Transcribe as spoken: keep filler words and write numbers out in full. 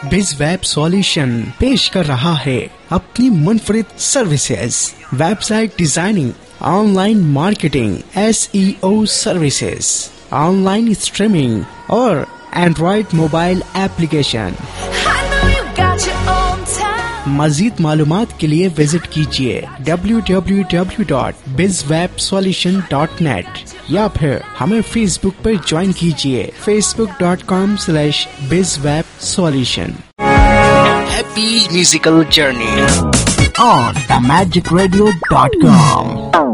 बिज web solution पेश कर रहा है अपनी मुनफरिद services, website designing, online marketing, S E O services, online streaming और एंड्रॉइड मोबाइल एप्लीकेशन। मजीद मालूमात के लिए विजिट कीजिए डब्ल्यू डब्ल्यू डब्ल्यू डॉट बिज वेब सॉल्यूशन डॉट नेट या फिर हमें फेसबुक पर ज्वाइन कीजिए फेसबुक डॉट कॉम स्लैश बिज web solution. Happy musical journey on the magic radio dot com.